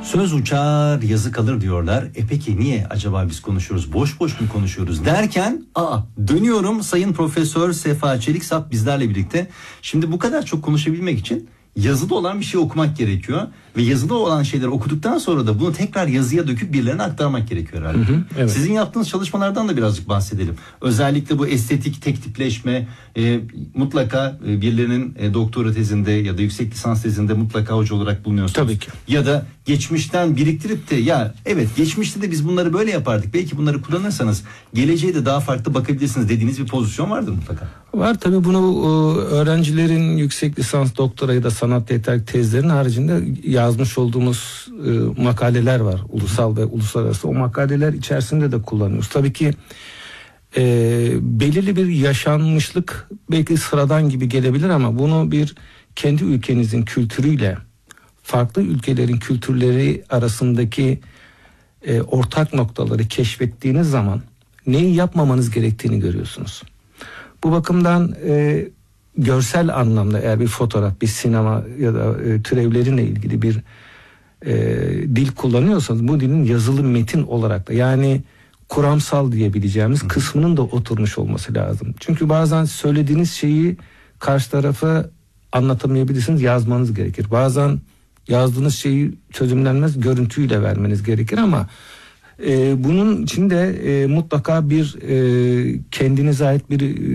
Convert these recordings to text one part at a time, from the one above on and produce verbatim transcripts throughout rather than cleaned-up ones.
Söz uçar, yazı kalır diyorlar. E peki niye acaba biz konuşuyoruz? Boş boş mu konuşuyoruz derken aa dönüyorum, Sayın Profesör Sefa Çeliksap bizlerle birlikte. Şimdi bu kadar çok konuşabilmek için yazıda olan bir şey okumak gerekiyor. Ve yazıda olan şeyleri okuduktan sonra da bunu tekrar yazıya döküp birilerine aktarmak gerekiyor herhalde. Hı hı, evet. Sizin yaptığınız çalışmalardan da birazcık bahsedelim. Özellikle bu estetik tek tipleşme e, mutlaka e, birilerinin e, doktora tezinde ya da yüksek lisans tezinde mutlaka hoca olarak bulunuyorsunuz. Tabii ki. Ya da geçmişten biriktirip de ya evet geçmişte de biz bunları böyle yapardık. Belki bunları kullanırsanız geleceğe de daha farklı bakabilirsiniz dediğiniz bir pozisyon vardır mutlaka. Var tabii, bunu öğrencilerin yüksek lisans, doktora ya da sanat yeterlik tezlerinin haricinde yazmış olduğumuz e, makaleler var. Ulusal ve uluslararası. O makaleler içerisinde de kullanıyoruz. Tabii ki e, belirli bir yaşanmışlık belki sıradan gibi gelebilir ama bunu bir kendi ülkenizin kültürüyle farklı ülkelerin kültürleri arasındaki e, ortak noktaları keşfettiğiniz zaman neyi yapmamanız gerektiğini görüyorsunuz. Bu bakımdan e, görsel anlamda eğer bir fotoğraf, bir sinema ya da e, türevleriyle ilgili bir e, dil kullanıyorsanız bu dilin yazılı metin olarak da yani kuramsal diyebileceğimiz Hı. kısmının da oturmuş olması lazım. Çünkü bazen söylediğiniz şeyi karşı tarafa anlatamayabilirsiniz, yazmanız gerekir. Bazen yazdığınız şeyi çözümlenmez, görüntüyle vermeniz gerekir ama e, bunun içinde e, mutlaka bir e, kendinize ait bir e,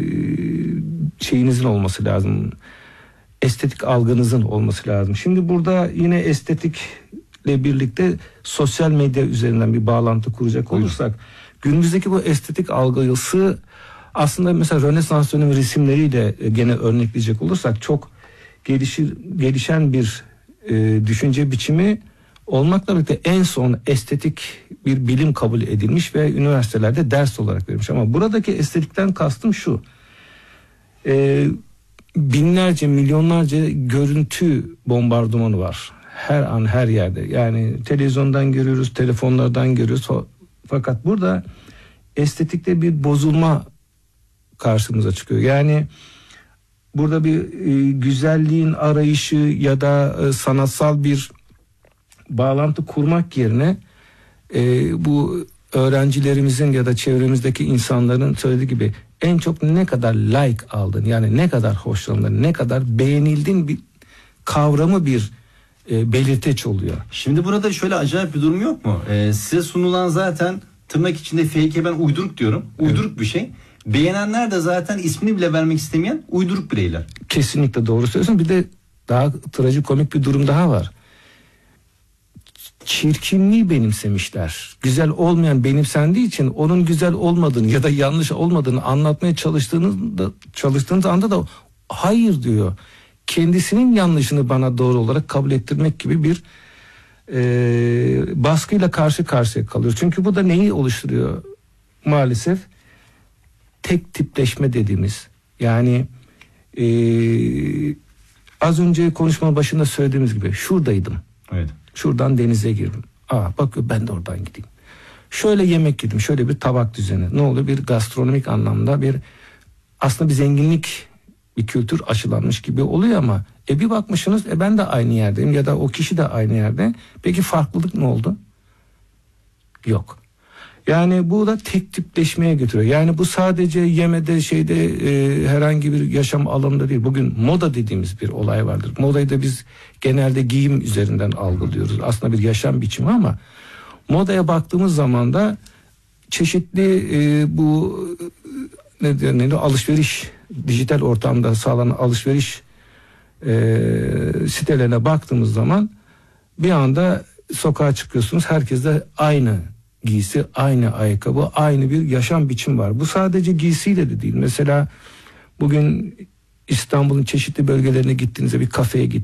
şeyinizin olması lazım. Estetik algınızın olması lazım. Şimdi burada yine estetikle birlikte sosyal medya üzerinden bir bağlantı kuracak olursak Buyurun. Günümüzdeki bu estetik algısı aslında mesela Rönesans dönemi resimleriyle gene örnekleyecek olursak çok gelişir, gelişen bir e, düşünce biçimi olmakla birlikte en son estetik bir bilim kabul edilmiş ve üniversitelerde ders olarak verilmiş. Ama buradaki estetikten kastım şu. E, binlerce, milyonlarca görüntü bombardımanı var. Her an, her yerde. Yani televizyondan görüyoruz, telefonlardan görüyoruz. Fakat burada estetikte bir bozulma karşımıza çıkıyor. Yani burada bir e, güzelliğin arayışı ya da e, sanatsal bir bağlantı kurmak yerine e, bu öğrencilerimizin ya da çevremizdeki insanların söylediği gibi en çok ne kadar like aldın, yani ne kadar hoşlandın, ne kadar beğenildin bir kavramı bir e, belirteç oluyor. Şimdi burada şöyle acayip bir durum yok mu? Ee, size sunulan zaten tırnak içinde fake, ben uyduruk diyorum. Uyduruk evet. bir şey. Beğenenler de zaten ismini bile vermek istemeyen uyduruk bireyler. Kesinlikle doğru söylüyorsun. Bir de daha trajikomik bir durum daha var. Çirkinliği benimsemişler. Güzel olmayan benimsendiği için onun güzel olmadığını ya da yanlış olmadığını anlatmaya çalıştığınızda, çalıştığınız anda da hayır diyor. Kendisinin yanlışını bana doğru olarak kabul ettirmek gibi bir e, baskıyla karşı karşıya kalıyor. Çünkü bu da neyi oluşturuyor maalesef? Tek tipleşme dediğimiz, yani e, az önce konuşmanın başında söylediğimiz gibi şuradaydım. Evet. Şuradan denize girdim. Aa bak ben de oradan gideyim. Şöyle yemek yedim, şöyle bir tabak düzeni. Ne oluyor? Bir gastronomik anlamda bir aslında bir zenginlik, bir kültür aşılanmış gibi oluyor ama e bir bakmışsınız e ben de aynı yerdeyim ya da o kişi de aynı yerde. Peki farklılık ne oldu? Yok. Yani bu da tek tipleşmeye götürüyor. Yani bu sadece yemede şeyde e, herhangi bir yaşam alanında değil. Bugün moda dediğimiz bir olay vardır. Modayı da biz genelde giyim üzerinden algılıyoruz. Aslında bir yaşam biçimi ama modaya baktığımız zaman da çeşitli e, bu ne diyor, ne diyor, alışveriş, dijital ortamda sağlanan alışveriş e, sitelerine baktığımız zaman bir anda sokağa çıkıyorsunuz. Herkes de aynı giysi, aynı ayakkabı, aynı bir yaşam biçim var. Bu sadece giysiyle de değil. Mesela bugün İstanbul'un çeşitli bölgelerine gittiğinizde, bir kafeye gittiğinizde